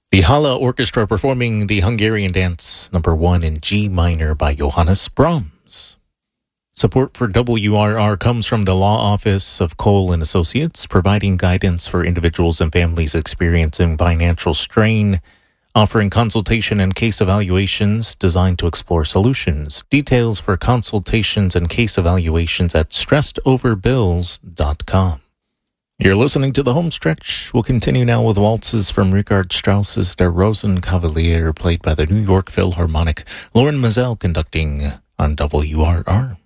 The Hala Orchestra performing the Hungarian Dance No. 1 in G minor by Johannes Brahms. Support for WRR comes from the Law Office of Cole & Associates, providing guidance for individuals and families experiencing financial strain, offering consultation and case evaluations designed to explore solutions. Details for consultations and case evaluations at stressedoverbills.com. You're listening to The Home Stretch. We'll continue now with waltzes from Richard Strauss's Der Rosenkavalier, played by the New York Philharmonic. Lauren Mazel conducting on WRR.